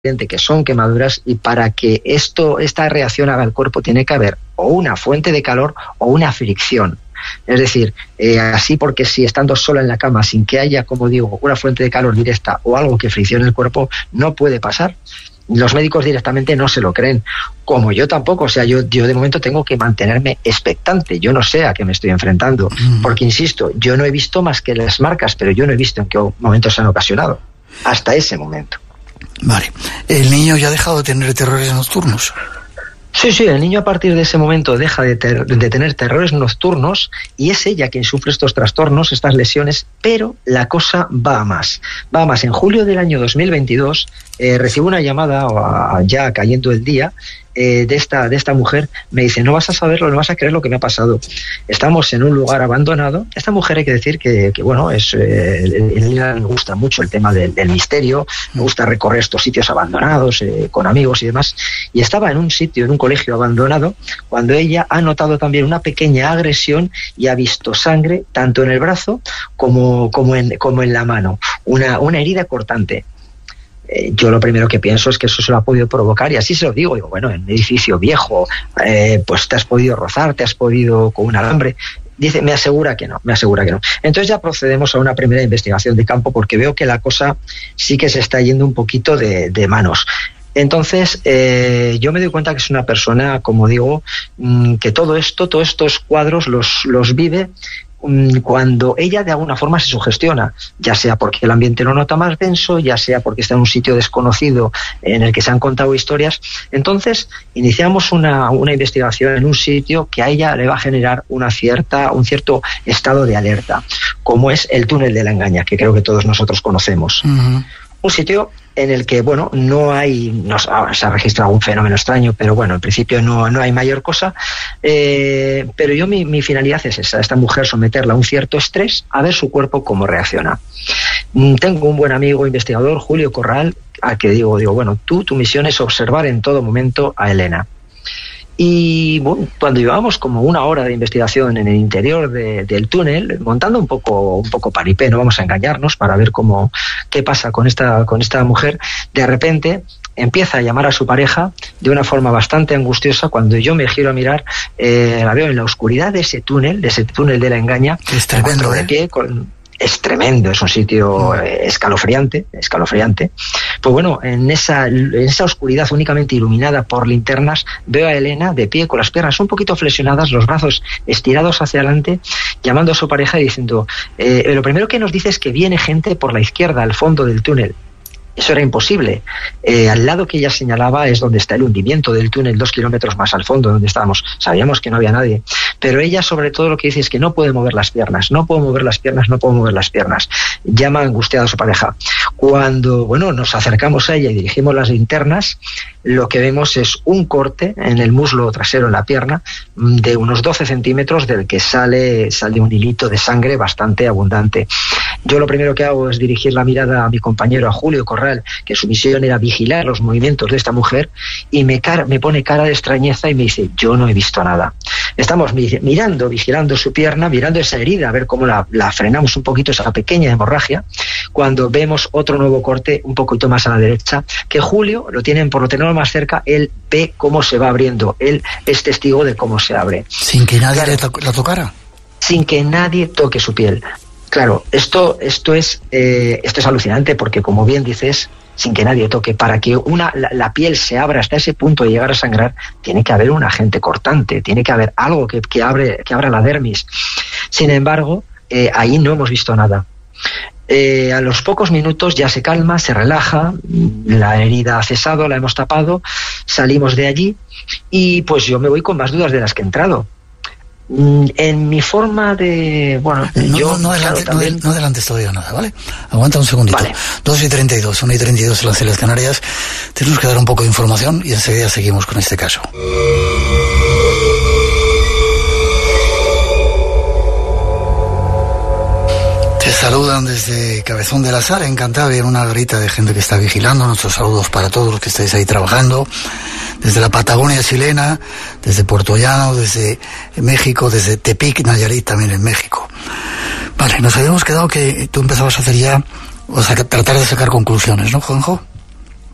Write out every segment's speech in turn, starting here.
que son quemaduras, y para que esta reacción haga el cuerpo tiene que haber o una fuente de calor o una fricción. Es decir, así, porque si estando sola en la cama sin que haya, como digo, una fuente de calor directa o algo que friccione el cuerpo, no puede pasar. Los médicos directamente no se lo creen, como yo tampoco. O sea, yo de momento tengo que mantenerme expectante. Yo no sé a qué me estoy enfrentando, porque insisto, yo no he visto más que las marcas, pero yo no he visto en qué momento se han ocasionado hasta ese momento. Vale. ¿El niño ya ha dejado de tener terrores nocturnos? Sí, el niño a partir de ese momento deja de tener terrores nocturnos, y es ella quien sufre estos trastornos, estas lesiones, pero la cosa va a más. En julio del año 2022 recibo una llamada, ya cayendo el día, de esta mujer. Me dice: no vas a saberlo, no vas a creer lo que me ha pasado. Estamos en un lugar abandonado. Esta mujer, hay que decir que bueno, ella le gusta mucho el tema del misterio, le gusta recorrer estos sitios abandonados con amigos y demás, y estaba en un sitio, en un colegio abandonado, cuando ella ha notado también una pequeña agresión y ha visto sangre tanto en el brazo como en la mano, una herida cortante. Yo lo primero que pienso es que eso se lo ha podido provocar, y así se lo digo, bueno, en un edificio viejo, pues te has podido rozar, te has podido con un alambre. Dice, me asegura que no. Entonces ya procedemos a una primera investigación de campo, porque veo que la cosa sí que se está yendo un poquito de manos. Entonces yo me doy cuenta que es una persona, como digo, que todos estos cuadros los vive cuando ella de alguna forma se sugestiona, ya sea porque el ambiente lo nota más denso, ya sea porque está en un sitio desconocido en el que se han contado historias. Entonces iniciamos una investigación en un sitio que a ella le va a generar un cierto estado de alerta, como es el túnel de la Engaña, que creo que todos nosotros conocemos. Uh-huh. Un sitio en el que, bueno, se ha registrado un fenómeno extraño, pero bueno, en principio no hay mayor cosa. Pero yo mi finalidad es esa: esta mujer, someterla a un cierto estrés, a ver su cuerpo cómo reacciona. Tengo un buen amigo investigador, Julio Corral, al que digo, bueno, tu misión es observar en todo momento a Elena. Y bueno, cuando llevábamos como una hora de investigación en el interior del túnel, montando un poco paripé, no vamos a engañarnos, para ver qué pasa con esta mujer, de repente empieza a llamar a su pareja de una forma bastante angustiosa. Cuando yo me giro a mirar, la veo en la oscuridad de ese túnel de la Engaña. Es tremendo, de pie, es tremendo, es un sitio escalofriante. Pues bueno, en esa oscuridad únicamente iluminada por linternas, veo a Elena de pie, con las piernas un poquito flexionadas, los brazos estirados hacia adelante, llamando a su pareja y diciendo, lo primero que nos dice es que viene gente por la izquierda, al fondo del túnel. Eso era imposible. Al lado que ella señalaba es donde está el hundimiento del túnel, 2 kilómetros más al fondo donde estábamos. Sabíamos que no había nadie. Pero ella, sobre todo, lo que dice es que no puede mover las piernas. Llama angustiada a su pareja. Cuando, bueno, nos acercamos a ella y dirigimos las linternas, lo que vemos es un corte en el muslo trasero, en la pierna, de unos 12 centímetros, del que sale un hilito de sangre bastante abundante. Yo lo primero que hago es dirigir la mirada a mi compañero, a Julio Corral, que su misión era vigilar los movimientos de esta mujer, y me pone cara de extrañeza y me dice, yo no he visto nada. Estamos vigilando su pierna, mirando esa herida, a ver cómo la frenamos un poquito, esa pequeña hemorragia, cuando vemos otro nuevo corte un poquito más a la derecha, que Julio, por lo tenerlo más cerca, él ve cómo se va abriendo, él es testigo de cómo se abre. ¿Sin que nadie la tocara? Sin que nadie toque su piel. Claro, esto es alucinante, porque, como bien dices, sin que nadie toque, para que la piel se abra hasta ese punto de llegar a sangrar, tiene que haber un agente cortante, tiene que haber algo que abra la dermis. Sin embargo, ahí no hemos visto nada. A los pocos minutos ya se calma, se relaja, la herida ha cesado, la hemos tapado, salimos de allí, y pues yo me voy con más dudas de las que he entrado. En mi forma de... Bueno, no adelantes todavía nada, ¿vale? Aguanta un segundito. Vale. 2:32, 1:32 en las Islas Canarias. Tenemos que dar un poco de información y enseguida seguimos con este caso. Te saludan desde Cabezón de la Sal, en Cantabria, en una garita de gente que está vigilando. Nuestros saludos para todos los que estáis ahí trabajando. Desde la Patagonia chilena, desde Puerto Llano, desde México, desde Tepic, Nayarit, también en México. Vale, nos habíamos quedado que tú empezabas a hacer ya, tratar de sacar conclusiones, ¿no, Juanjo?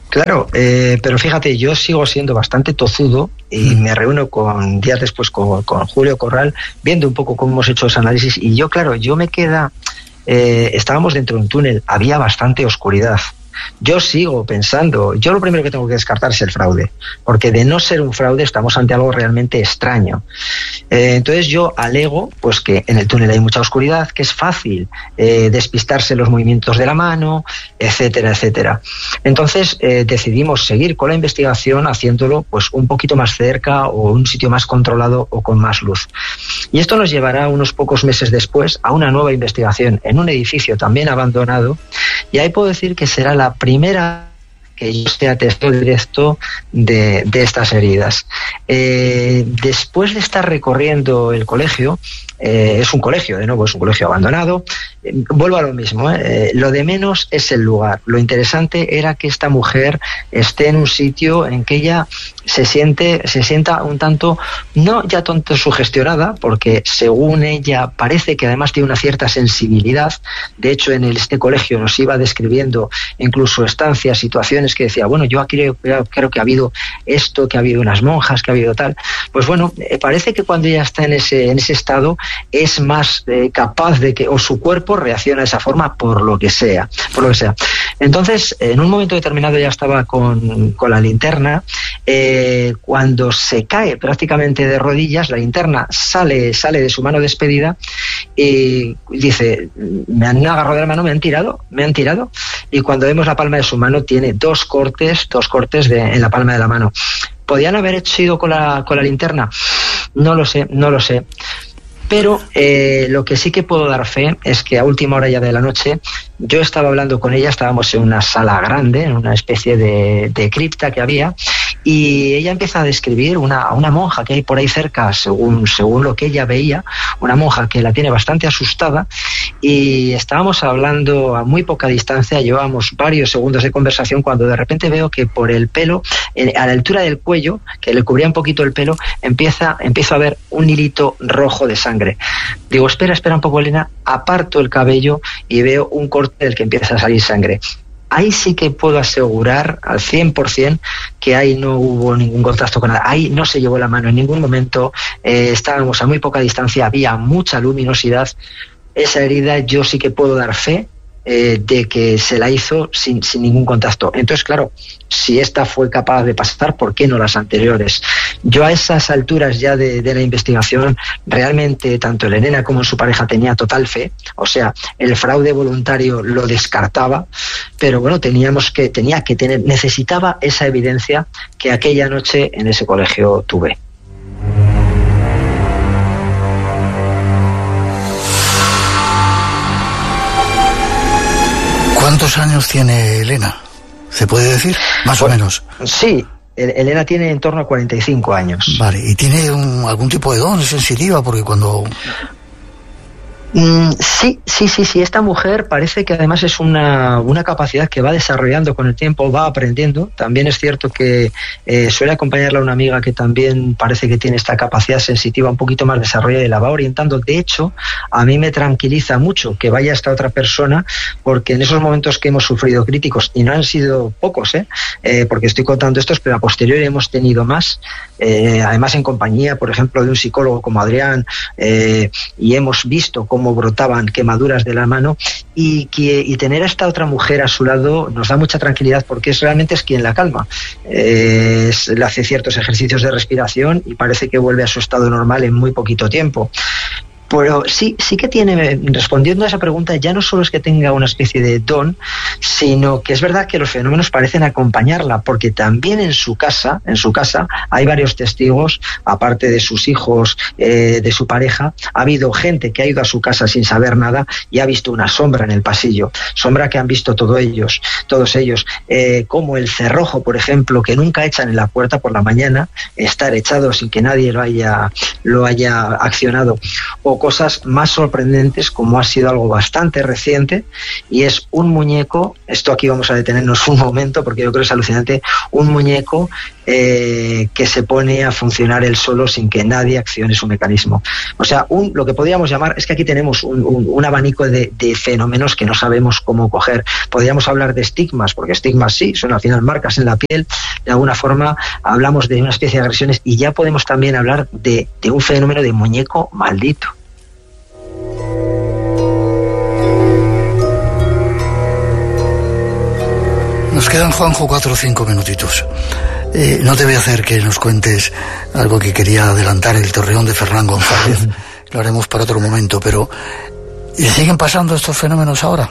Claro, pero fíjate, yo sigo siendo bastante tozudo y me reúno días después con Julio Corral, viendo un poco cómo hemos hecho ese análisis, y yo me queda, estábamos dentro de un túnel, había bastante oscuridad. Yo sigo pensando, yo lo primero que tengo que descartar es el fraude, porque de no ser un fraude estamos ante algo realmente extraño. Entonces yo alego pues que en el túnel hay mucha oscuridad, que es fácil despistarse los movimientos de la mano, etcétera, etcétera. Entonces decidimos seguir con la investigación haciéndolo pues un poquito más cerca o un sitio más controlado o con más luz. Y esto nos llevará unos pocos meses después a una nueva investigación en un edificio también abandonado, y ahí puedo decir que será la primera que yo sea testigo directo de estas heridas. Después de estar recorriendo el colegio, es un colegio, de nuevo, es un colegio abandonado, vuelvo a lo mismo, lo de menos es el lugar. Lo interesante era que esta mujer esté en un sitio en que ella se sienta un tanto, no ya tanto sugestionada, porque según ella parece que además tiene una cierta sensibilidad. De hecho, en este colegio nos iba describiendo incluso estancias, situaciones que decía, bueno, yo aquí creo que ha habido esto, que ha habido unas monjas, que ha habido tal. Pues bueno, parece que cuando ella está en ese estado es más capaz de que, o su cuerpo reacciona de esa forma por lo que sea. Entonces, en un momento determinado ella estaba con la linterna, cuando se cae prácticamente de rodillas, la linterna sale de su mano despedida y dice, me han agarrado de la mano, me han tirado, y cuando vemos la palma de su mano tiene dos cortes en la palma de la mano. ¿Podían haber sido con la linterna? No lo sé. Pero lo que sí que puedo dar fe es que a última hora ya de la noche yo estaba hablando con ella, estábamos en una sala grande, en una especie de cripta que había, y ella empieza a describir una monja que hay por ahí cerca, según lo que ella veía, una monja que la tiene bastante asustada, y estábamos hablando a muy poca distancia, llevábamos varios segundos de conversación, cuando de repente veo que por el pelo, a la altura del cuello, que le cubría un poquito el pelo, empiezo a ver un hilito rojo de sangre. Digo, espera un poco, Elena, aparto el cabello y veo un corte del que empieza a salir sangre. Ahí sí que puedo asegurar al 100% que ahí no hubo ningún contacto con nada. Ahí no se llevó la mano en ningún momento, estábamos a muy poca distancia, había mucha luminosidad. Esa herida yo sí que puedo dar fe de que se la hizo sin ningún contacto. Entonces, claro, si esta fue capaz de pasar, ¿por qué no las anteriores? Yo a esas alturas ya de la investigación, realmente tanto Elena como su pareja tenía total fe, o sea, el fraude voluntario lo descartaba, pero bueno, necesitaba esa evidencia que aquella noche en ese colegio tuve. ¿Cuántos años tiene Elena? ¿Se puede decir? Más o menos. Sí, Elena tiene en torno a 45 años. Vale, ¿y tiene algún tipo de don sensitiva? Porque cuando... Sí. Esta mujer parece que además es una capacidad que va desarrollando con el tiempo, va aprendiendo. También es cierto que suele acompañarla una amiga que también parece que tiene esta capacidad sensitiva un poquito más desarrollada y la va orientando. De hecho, a mí me tranquiliza mucho que vaya esta otra persona, porque en esos momentos que hemos sufrido críticos, y no han sido pocos, porque estoy contando estos, pero a posteriori hemos tenido más, además en compañía, por ejemplo, de un psicólogo como Adrián, y hemos visto cómo brotaban quemaduras de la mano, y tener a esta otra mujer a su lado nos da mucha tranquilidad, porque realmente es quien la calma. Le hace ciertos ejercicios de respiración y parece que vuelve a su estado normal en muy poquito tiempo. Pero sí que tiene, respondiendo a esa pregunta, ya no solo es que tenga una especie de don, sino que es verdad que los fenómenos parecen acompañarla, porque también en su casa hay varios testigos, aparte de sus hijos, de su pareja. Ha habido gente que ha ido a su casa sin saber nada y ha visto una sombra en el pasillo, sombra que han visto todos ellos, como el cerrojo, por ejemplo, que nunca echan en la puerta por la mañana, estar echado sin que nadie lo haya accionado, o cosas más sorprendentes, como ha sido algo bastante reciente, y es un muñeco. Esto aquí vamos a detenernos un momento porque yo creo que es alucinante. Un muñeco que se pone a funcionar él solo sin que nadie accione su mecanismo. O sea, lo que podríamos llamar, es que aquí tenemos un abanico de fenómenos que no sabemos cómo coger. Podríamos hablar de estigmas, porque estigmas sí, son al final marcas en la piel, de alguna forma hablamos de una especie de agresiones, y ya podemos también hablar de un fenómeno de muñeco maldito. Nos quedan, Juanjo, 4 o 5 minutitos. No te voy a hacer que nos cuentes algo que quería adelantar, el Torreón de Ferran González. Lo haremos para otro momento, pero ¿siguen pasando estos fenómenos ahora?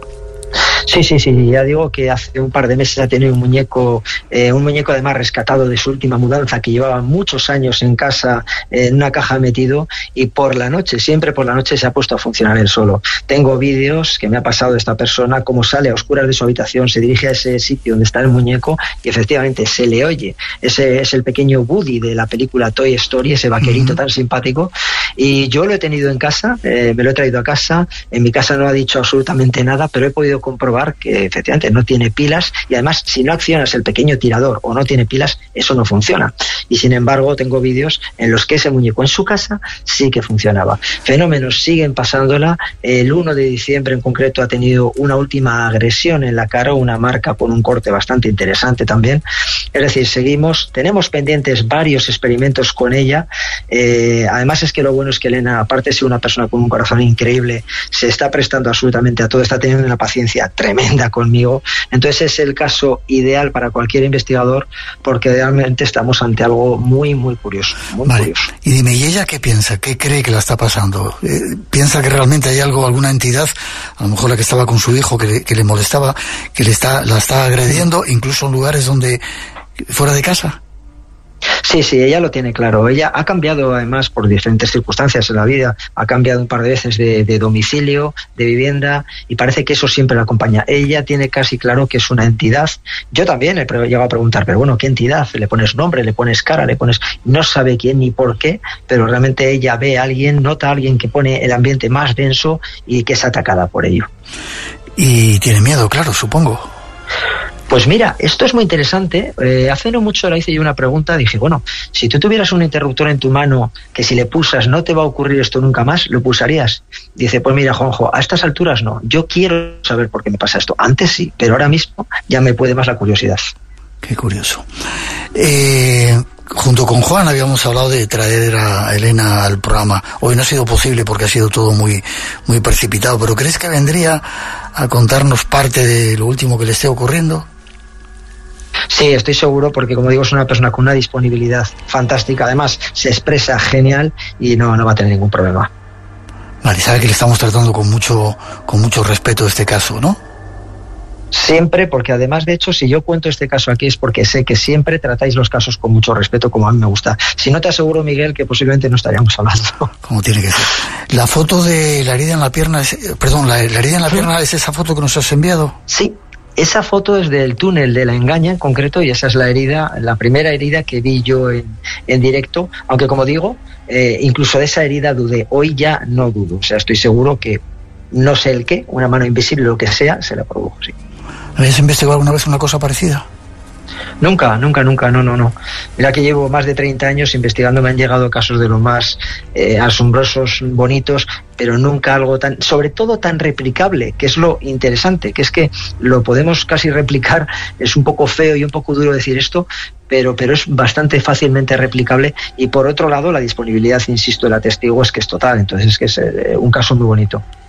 Sí, ya digo que hace un par de meses ha tenido un muñeco además rescatado de su última mudanza, que llevaba muchos años en casa, en una caja metido, y siempre por la noche se ha puesto a funcionar él solo. Tengo vídeos que me ha pasado de esta persona, cómo sale a oscuras de su habitación, se dirige a ese sitio donde está el muñeco y efectivamente se le oye. Ese es el pequeño Woody de la película Toy Story, ese vaquerito tan simpático, y yo lo he tenido en casa, me lo he traído a casa. En mi casa no ha dicho absolutamente nada, pero he podido comprobar que efectivamente no tiene pilas, y además si no accionas el pequeño tirador o no tiene pilas, eso no funciona. Y sin embargo tengo vídeos en los que ese muñeco en su casa sí que funcionaba. Fenómenos siguen pasándola. El 1 de diciembre en concreto ha tenido una última agresión en la cara, una marca con un corte bastante interesante también. Es decir, tenemos pendientes varios experimentos con ella. Además es que lo bueno es que Elena, aparte de ser una persona con un corazón increíble, se está prestando absolutamente a todo, está teniendo una paciencia tremenda conmigo. Entonces es el caso ideal para cualquier investigador, porque realmente estamos ante algo muy, muy curioso. Curioso. Y dime, ¿y ella qué piensa? ¿Qué cree que la está pasando? ¿Piensa que realmente hay alguna entidad, a lo mejor la que estaba con su hijo, que le molestaba, que la está agrediendo, incluso en lugares fuera de casa? Sí, ella lo tiene claro. Ella ha cambiado además por diferentes circunstancias en la vida, ha cambiado un par de veces de domicilio, de vivienda, y parece que eso siempre la acompaña. Ella tiene casi claro que es una entidad. Yo también he llegado a preguntar, pero bueno, ¿qué entidad? Le pones nombre, le pones cara, no sabe quién ni por qué, pero realmente ella ve a alguien, nota a alguien que pone el ambiente más denso y que es atacada por ello. Y tiene miedo, claro, supongo. Pues mira, esto es muy interesante. Hace no mucho le hice yo una pregunta, dije, bueno, si tú tuvieras un interruptor en tu mano que si le pulsas no te va a ocurrir esto nunca más, ¿lo pulsarías? Dice, pues mira, Juanjo, a estas alturas no. Yo quiero saber por qué me pasa esto. Antes sí, pero ahora mismo ya me puede más la curiosidad. Qué curioso. Junto con Juan habíamos hablado de traer a Elena al programa. Hoy no ha sido posible porque ha sido todo muy, muy precipitado, pero ¿crees que vendría a contarnos parte de lo último que le esté ocurriendo? Sí, estoy seguro, porque como digo, es una persona con una disponibilidad fantástica. Además, se expresa genial y no va a tener ningún problema. Vale, sabe que le estamos tratando con mucho respeto este caso, ¿no? Siempre, porque además, de hecho, si yo cuento este caso aquí es porque sé que siempre tratáis los casos con mucho respeto, como a mí me gusta. Si no, te aseguro, Miguel, que posiblemente no estaríamos hablando. Como tiene que ser. La foto de la herida en la pierna, la herida en la pierna es esa foto que nos has enviado. Sí. Esa foto es del túnel de la Engaña en concreto, y esa es la primera herida que vi yo en directo, aunque como digo, incluso de esa herida dudé. Hoy ya no dudo, o sea, estoy seguro que no sé el qué, una mano invisible, lo que sea, se la produjo, sí. ¿Habías investigado alguna vez una cosa parecida? Nunca, no. Mira que llevo más de 30 años investigando, me han llegado casos de lo más asombrosos, bonitos, pero nunca algo sobre todo tan replicable, que es lo interesante, que es que lo podemos casi replicar. Es un poco feo y un poco duro decir esto, pero es bastante fácilmente replicable, y por otro lado la disponibilidad, insisto, de la testigo es que es total. Entonces es que es un caso muy bonito.